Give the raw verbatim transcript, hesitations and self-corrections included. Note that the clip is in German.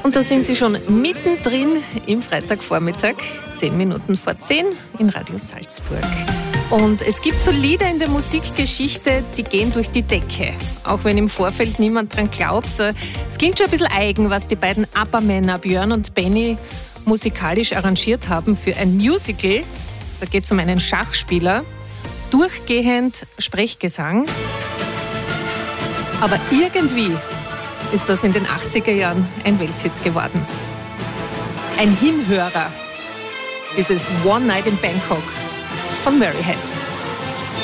Und da sind Sie schon mittendrin im Freitagvormittag, zehn Minuten vor zehn in Radio Salzburg. Und es gibt so Lieder in der Musikgeschichte, die gehen durch die Decke. Auch wenn im Vorfeld niemand dran glaubt. Es klingt schon ein bisschen eigen, was die beiden ABBA-Männer Björn und Benny musikalisch arrangiert haben für ein Musical. Da geht es um einen Schachspieler. Durchgehend Sprechgesang. Aber irgendwie ist das in den achtziger Jahren ein Welthit geworden. Ein Hinhörer. Dieses One Night in Bangkok von Murray Head.